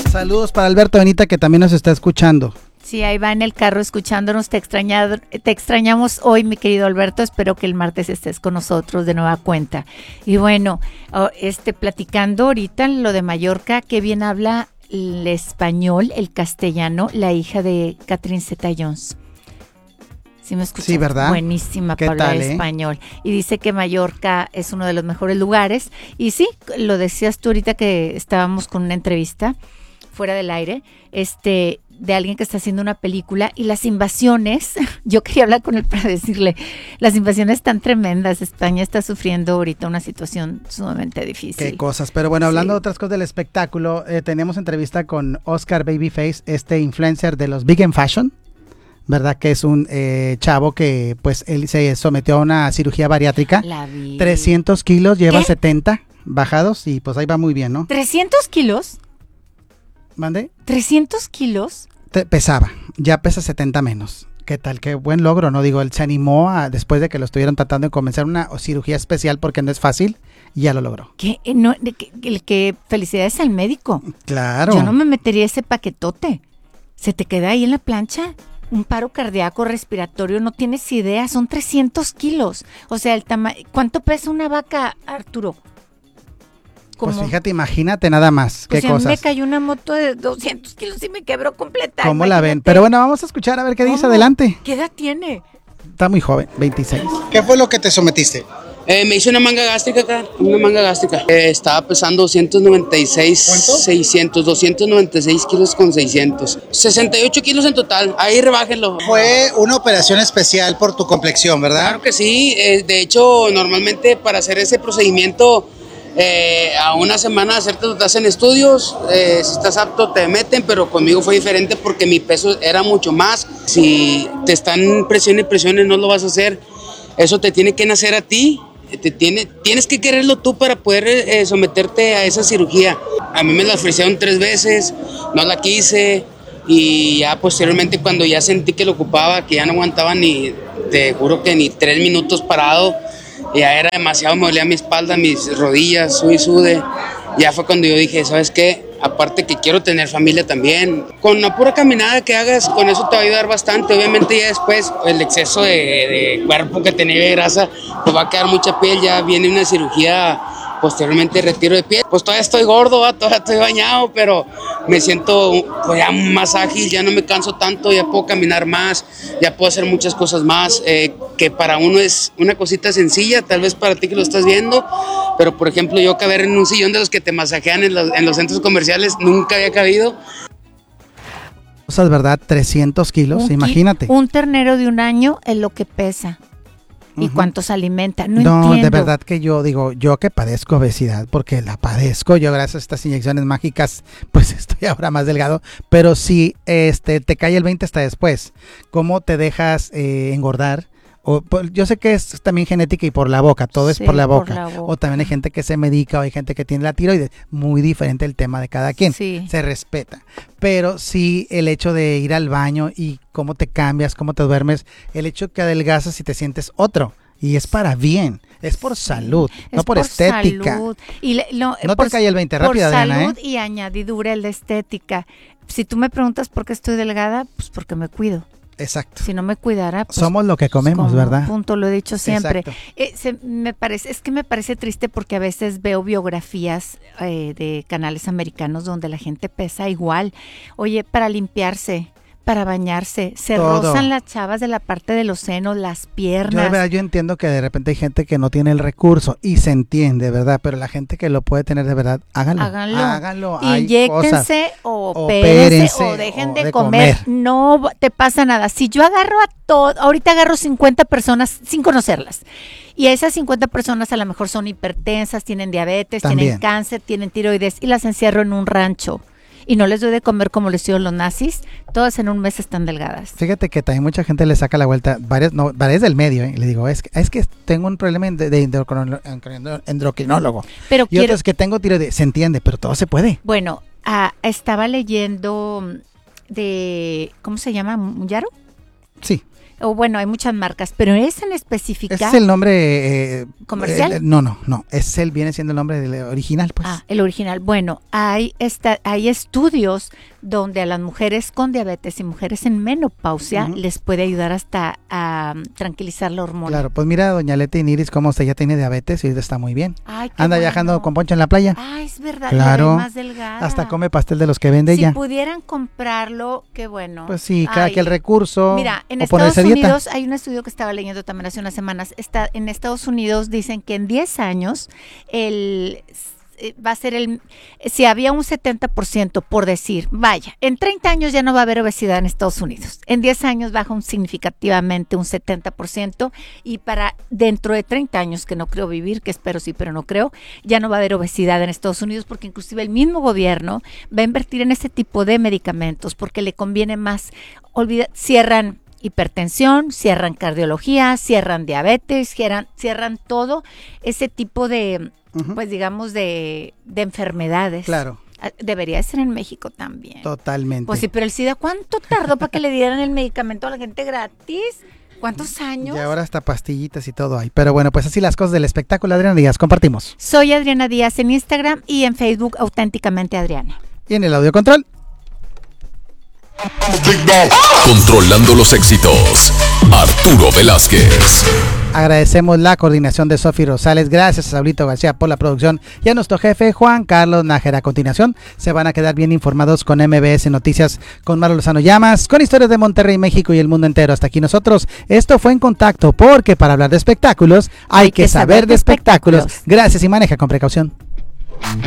Saludos para Alberto Benita, que también nos está escuchando. Sí, ahí va en el carro escuchándonos. Te extrañamos hoy, mi querido Alberto. Espero que el martes estés con nosotros de nueva cuenta. Y bueno, platicando ahorita lo de Mallorca, qué bien habla el español, el castellano, la hija de Catherine Zeta-Jones. ¿Sí me escuchas? Sí, ¿verdad? Buenísima para hablar español. Y dice que Mallorca es uno de los mejores lugares. Y sí, lo decías tú ahorita que estábamos con una entrevista fuera del aire, de alguien que está haciendo una película, y las invasiones, yo quería hablar con él para decirle, las invasiones están tremendas. España está sufriendo ahorita una situación sumamente difícil. Qué cosas, pero bueno, hablando de otras cosas del espectáculo, tenemos entrevista con Oscar Babyface, influencer de los Big in Fashion, ¿verdad? Que es un chavo que pues él se sometió a una cirugía bariátrica. La vi. 300 kilos, lleva 70 bajados y pues ahí va muy bien, ¿no? ¿300 kilos? ¿Mande? ¿300 kilos? Pesaba, ya pesa 70 menos. ¿Qué tal? Qué buen logro, ¿no? Digo, él se animó después de que lo estuvieron tratando de comenzar una cirugía especial porque no es fácil, y ya lo logró. ¿Qué felicidades al médico? Claro. Yo no me metería ese paquetote. Se te queda ahí en la plancha un paro cardíaco, respiratorio, no tienes idea, son 300 kilos. O sea, ¿cuánto pesa una vaca, Arturo? Pues fíjate, imagínate nada más, qué cosas. Me cayó una moto de 200 kilos y me quebró completa. ¿Cómo la ven? Pero bueno, vamos a escuchar a ver qué dice. Adelante. ¿Qué edad tiene? Está muy joven, 26. ¿Qué fue lo que te sometiste? Me hice una manga gástrica acá, estaba pesando 296, ¿Cuánto? 600, 296 kilos con 600. 68 kilos en total, ahí rebájenlo. Fue una operación especial por tu complexión, ¿verdad? Claro que sí, de hecho, normalmente para hacer ese procedimiento, a una semana de hacerte te hacen estudios, si estás apto te meten, pero conmigo fue diferente porque mi peso era mucho más. Si te están presione, no lo vas a hacer. Eso te tiene que nacer a ti, tienes que quererlo tú para poder someterte a esa cirugía. A mí me la ofrecieron 3 veces, no la quise, y ya posteriormente cuando ya sentí que lo ocupaba, que ya no aguantaba te juro que ni 3 minutos parado, ya era demasiado, me dolía mi espalda, mis rodillas, sude. Ya fue cuando yo dije, ¿sabes qué? Aparte que quiero tener familia también. Con la pura caminada que hagas, con eso te va a ayudar bastante. Obviamente ya después el exceso de cuerpo que tenía de grasa, pues va a quedar mucha piel, ya viene una cirugía, posteriormente retiro de piel. Pues todavía estoy gordo, todavía estoy bañado, pero me siento pues ya más ágil, ya no me canso tanto, ya puedo caminar más, ya puedo hacer muchas cosas más, que para uno es una cosita sencilla, tal vez para ti que lo estás viendo, pero por ejemplo yo caber en un sillón de los que te masajean en los centros comerciales nunca había cabido. Cosas, ¿verdad? 300 kilos, imagínate. Un ternero de 1 año es lo que pesa. ¿Y cuánto se alimenta? No entiendo. De verdad que yo que padezco obesidad, porque la padezco, yo gracias a estas inyecciones mágicas, pues estoy ahora más delgado, pero sí, te cae el 20 hasta después. ¿Cómo te dejas engordar? Yo sé que es también genética y por la boca, todo es por la boca. O también hay gente que se medica, o hay gente que tiene la tiroides, muy diferente el tema de cada quien, se respeta. Pero sí, el hecho de ir al baño y cómo te cambias, cómo te duermes, el hecho que adelgazas y te sientes otro, y es para bien, es por salud, no por estética. Salud. No te cae el 20 rápido, Adriana. Por salud y añadidura el de estética. Si tú me preguntas por qué estoy delgada, pues porque me cuido. Exacto. Si no me cuidara, pues somos lo que comemos, ¿verdad? Punto, lo he dicho siempre. Me parece triste porque a veces veo biografías de canales americanos donde la gente pesa igual. Oye, para limpiarse, para bañarse, se rozan las chavas de la parte de los senos, las piernas. Yo entiendo que de repente hay gente que no tiene el recurso y se entiende, ¿verdad? Pero la gente que lo puede tener de verdad, háganlo. Inyéctense o opérense o dejen de comer. No te pasa nada. Si yo agarro ahorita agarro 50 personas sin conocerlas. Y esas 50 personas a lo mejor son hipertensas, tienen diabetes, tienen cáncer, tienen tiroides, y las encierro en un rancho. Y no les doy de comer como les hicieron los nazis, todas en un mes están delgadas. Fíjate que también mucha gente le saca la vuelta, varias del medio, le digo, es que tengo un problema de endocrinólogo. Otros que tengo tiroides, se entiende, pero todo se puede. Bueno, estaba leyendo de, ¿cómo se llama? ¿Muyaro? Sí. o bueno, hay muchas marcas, pero esa en específica. ¿Ese es el nombre comercial? No, viene siendo el nombre del original, pues. El original. Bueno, hay estudios donde a las mujeres con diabetes y mujeres en menopausia les puede ayudar hasta a tranquilizar la hormona. Claro, pues mira, doña Leti Niris, cómo usted ya tiene diabetes y está muy bien. Ay, anda viajando con Poncho en la playa. Ay, es verdad, claro, más delgada. Hasta come pastel de los que vende ella. Si pudieran comprarlo, qué bueno. Pues sí, cada que el recurso. Mira, en Estados Unidos hay un estudio que estaba leyendo también hace unas semanas. En Estados Unidos dicen que en 10 años va a ser si había un 70%, por decir, vaya, en 30 años ya no va a haber obesidad en Estados Unidos. En 10 años baja significativamente un 70%, y para dentro de 30 años, que no creo vivir, que espero sí, pero no creo, ya no va a haber obesidad en Estados Unidos, porque inclusive el mismo gobierno va a invertir en este tipo de medicamentos porque le conviene más. Cierran hipertensión, cierran cardiología, cierran diabetes, cierran todo ese tipo de pues digamos de enfermedades. Claro. Debería ser en México también. Totalmente. Pues sí, pero el SIDA, ¿cuánto tardó para que le dieran el medicamento a la gente gratis? ¿Cuántos años? Y ahora hasta pastillitas y todo hay. Pero bueno, pues así las cosas del espectáculo. Adriana Díaz, compartimos. Soy Adriana Díaz en Instagram y en Facebook, Auténticamente Adriana. Y en el audio control, controlando los éxitos, Arturo Velázquez. Agradecemos la coordinación de Sofi Rosales, gracias a Saulito García por la producción y a nuestro jefe Juan Carlos Nájera. A continuación se van a quedar bien informados con MBS Noticias, con Maro Lozano Llamas, con historias de Monterrey, México y el mundo entero. Hasta aquí nosotros, esto fue En Contacto, porque para hablar de espectáculos hay que saber de espectáculos. Gracias y maneja con precaución.